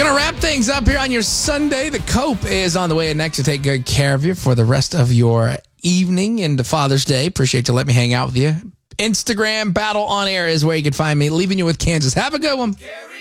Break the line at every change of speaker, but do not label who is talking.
Gonna wrap things up here on your Sunday. The Cope is on the way next to take good care of you for the rest of your evening into Father's Day. Appreciate you letting me hang out with you. Instagram Battle on Air is where you can find me. Leaving you with Kansas. Have a good one.